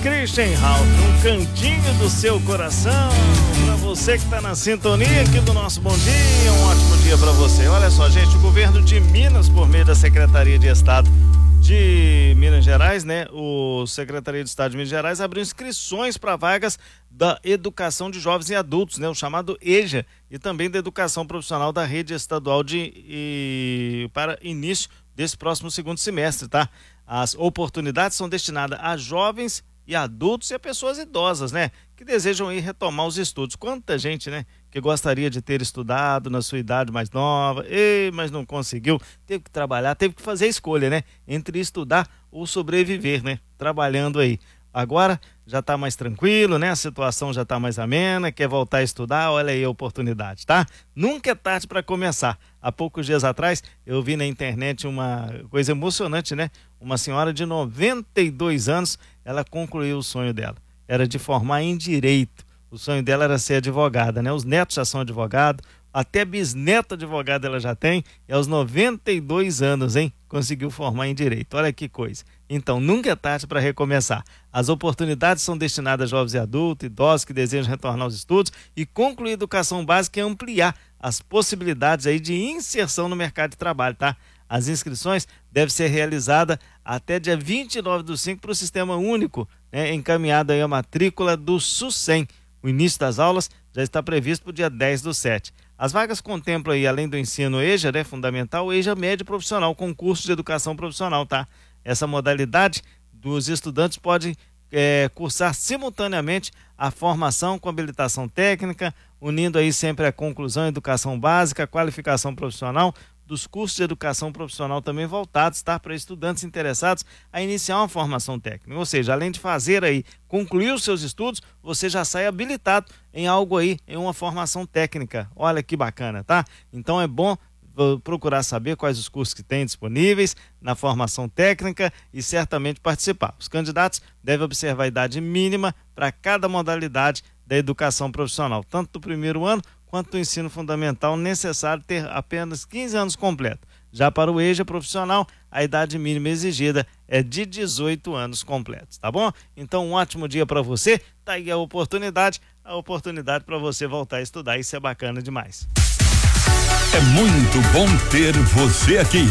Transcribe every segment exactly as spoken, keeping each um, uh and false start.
Christian Ralph, um cantinho do seu coração, para você que está na sintonia aqui do nosso Bom Dia, um ótimo dia para você. Olha só, gente, o governo de Minas, por meio da Secretaria de Estado de Minas Gerais, né, o Secretaria de Estado de Minas Gerais abriu inscrições para vagas da educação de jovens e adultos, né, o chamado EJA, e também da educação profissional da rede estadual de e, para início desse próximo segundo semestre, tá? As oportunidades são destinadas a jovens e adultos e a pessoas idosas, né, que desejam ir retomar os estudos. Quanta gente, né, que gostaria de ter estudado na sua idade mais nova, e, mas não conseguiu, teve que trabalhar, teve que fazer a escolha, né, entre estudar ou sobreviver, né, trabalhando aí. Agora já está mais tranquilo, né? A situação já está mais amena, quer voltar a estudar, olha aí a oportunidade, tá? Nunca é tarde para começar. Há poucos dias atrás eu vi na internet uma coisa emocionante, né? Uma senhora de noventa e dois anos, ela concluiu o sonho dela. Era de formar em direito. O sonho dela era ser advogada, né? Os netos já são advogados, até bisneta advogada ela já tem, e aos noventa e dois anos, hein? Conseguiu formar em direito. Olha que coisa. Então, nunca é tarde para recomeçar. As oportunidades são destinadas a jovens e adultos, idosos que desejam retornar aos estudos e concluir a educação básica e ampliar as possibilidades aí de inserção no mercado de trabalho, tá? As inscrições devem ser realizadas até dia vinte e nove do cinco para o Sistema Único, né? Encaminhada aí a matrícula do SUSEM. O início das aulas já está previsto para o dia dez do sete. As vagas contemplam aí, além do ensino EJA, né, fundamental, o EJA médio profissional, concurso de educação profissional, tá? Essa modalidade dos estudantes pode é, cursar simultaneamente a formação com habilitação técnica, unindo aí sempre a conclusão, educação básica, qualificação profissional, dos cursos de educação profissional também voltados, tá? Para estudantes interessados a iniciar uma formação técnica. Ou seja, além de fazer aí, concluir os seus estudos, você já sai habilitado em algo aí, em uma formação técnica. Olha que bacana, tá? Então é bom procurar saber quais os cursos que tem disponíveis na formação técnica e certamente participar. Os candidatos devem observar a idade mínima para cada modalidade da educação profissional, tanto do primeiro ano quanto do ensino fundamental, necessário ter apenas quinze anos completos. Já para o EJA profissional, a idade mínima exigida é de dezoito anos completos, tá bom? Então, um ótimo dia para você, tá aí a oportunidade, a oportunidade para você voltar a estudar, isso é bacana demais. É muito bom ter você aqui.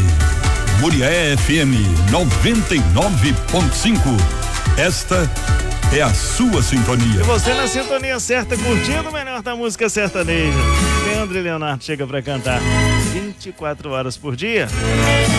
Murié F M noventa e nove ponto cinco. Esta é a sua sintonia. E você na sintonia certa, curtindo o melhor da música sertaneja. Leandro e Leonardo chega para cantar vinte e quatro horas por dia.